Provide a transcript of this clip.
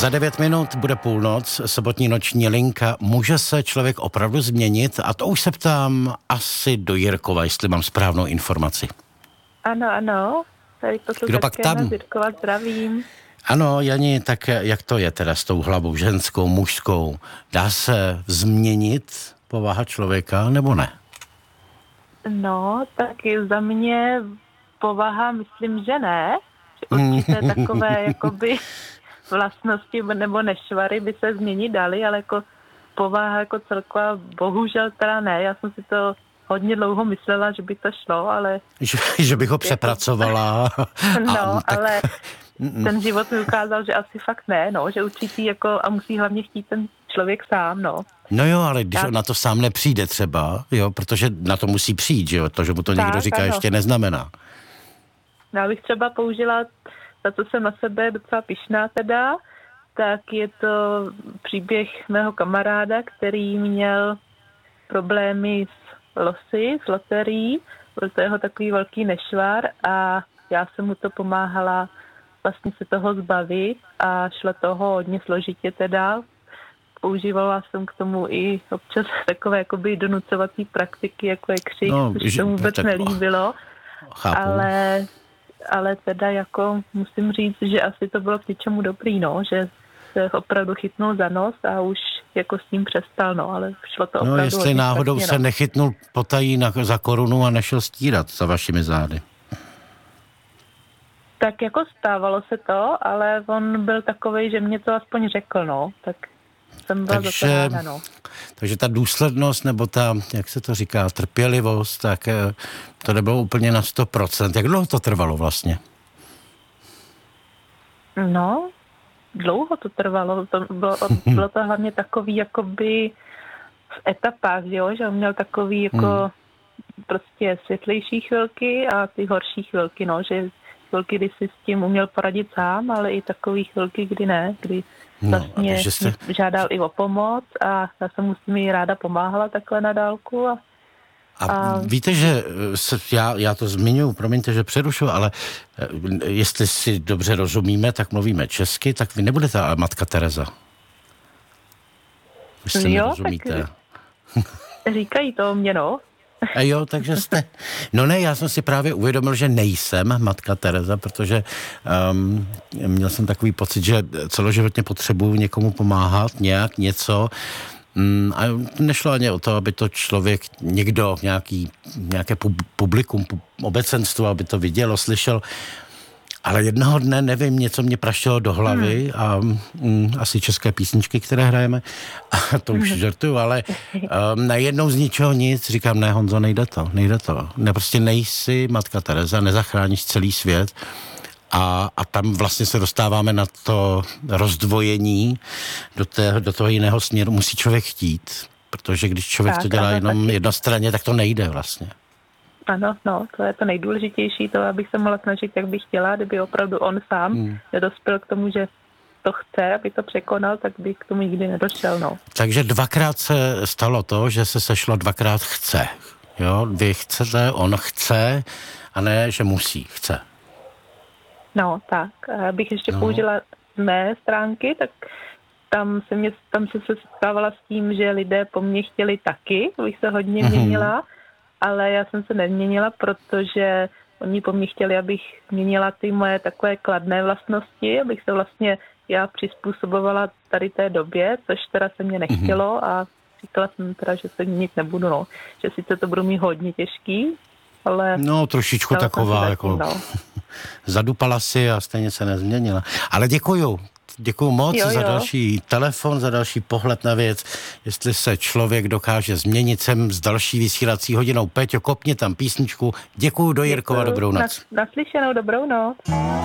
Za 9 minut bude půlnoc, sobotní noční linka. Může se člověk opravdu změnit? A to už se ptám asi do Jirkova, jestli mám správnou informaci. Ano. Tady Kdo pak tam? Jirkova, zdravím. Ano, Jani, tak jak to je teda s tou hlavou ženskou, mužskou? Dá se změnit povaha člověka, nebo ne? No, tak za mě povaha, myslím, že ne. Že určité takové jakoby vlastnosti nebo nešvary by se změnit daly, ale jako povaha jako celková bohužel teda ne. Já jsem si to hodně dlouho myslela, že by to šlo, ale... Že bych ho přepracovala. No, ale ten život mi ukázal, že asi fakt ne, no, že určitý jako a musí hlavně chtít ten člověk sám, no. No jo, ale když on na to sám nepřijde třeba, jo, protože na to musí přijít, že jo, to, že mu to někdo říká, ještě neznamená. Já bych třeba použila, za co jsem na sebe docela pyšná teda, tak je to příběh mého kamaráda, který měl problémy s losy, s loterií, byl to jeho takový velký nešvar a já jsem mu to pomáhala vlastně se toho zbavit a šlo toho hodně složitě teda. Používala jsem k tomu i občas takové jakoby donucovací praktiky, jako je křik, což to vůbec nelíbilo. Ale teda jako musím říct, že asi to bylo k něčemu dobrý, no, že se opravdu chytnul za nos a už jako s tím přestal, no, ale šlo to opravdu. No, jestli náhodou špatně, se nechytnul potají za korunu a nešel stírat za vašimi zády. Tak jako stávalo se to, ale on byl takovej, že mě to aspoň řekl, no, tak jsem byla za to ráda, no. Takže ta důslednost, nebo ta, jak se to říká, trpělivost, tak to nebylo úplně na 100%. Jak dlouho to trvalo vlastně? No, dlouho to trvalo. Bylo to hlavně takový jakoby v etapách, jo? Že on měl takový jako prostě světlejší chvilky a ty horší chvilky, no, že chvilky, kdy si s tím uměl poradit sám, ale i takový chvilky, kdy ne, kdy vlastně žádal i o pomoc a já jsem mu s tím i ráda pomáhala takhle na dálku. A víte, že já to zmiňuji, promiňte, že přerušu, ale jestli si dobře rozumíme, tak mluvíme česky, tak vy nebudete ale matka Tereza. Jestli nerozumíte. Říkají to o mě, no. A jo, takže jste... No ne, já jsem si právě uvědomil, že nejsem matka Tereza, protože měl jsem takový pocit, že celoživotně potřebuju někomu pomáhat, něco. A nešlo ani o to, aby to člověk, někdo, nějaké publikum, obecenstvo, aby to vidělo, slyšel. Ale jednoho dne, nevím, něco mě praštilo do hlavy a asi české písničky, které hrajeme, a to už žartuju, ale najednou z ničeho nic, říkám, ne, Honzo, nejde to. Ne, prostě nejsi matka Tereza, nezachráníš celý svět a tam vlastně se dostáváme na to rozdvojení do toho jiného směru. Musí člověk chtít, protože když člověk to dělá jenom jednostranně, tak to nejde vlastně. Ano, no, to je to nejdůležitější, to, abych se mohla snažit, jak bych chtěla, kdyby opravdu on sám nedospěl k tomu, že to chce, aby to překonal, tak bych k tomu nikdy nedošel, no. Takže dvakrát se stalo to, že se sešlo dvakrát chce, jo? Vy chcete, on chce, a ne, že musí, chce. No, tak, abych ještě použila mé stránky, tak tam se setkávala s tím, že lidé po mně chtěli taky, abych se hodně měnila, ale já jsem se neměnila, protože oni po mně chtěli, abych měnila ty moje takové kladné vlastnosti, abych se vlastně já přizpůsobovala tady té době, což teda se mě nechtělo a říkala jsem teda, že se měnit nebudu, no. Že sice to budu mít hodně těžký, ale... No, trošičku taková, jako zadupala si a stejně se nezměnila. Ale děkuju moc za další telefon, za další pohled na věc, jestli se člověk dokáže změnit. Sem s další vysílací hodinou. Péťo, kopni tam písničku. Děkuju, do Jirkova, dobrou noc. Naslyšenou, dobrou noc.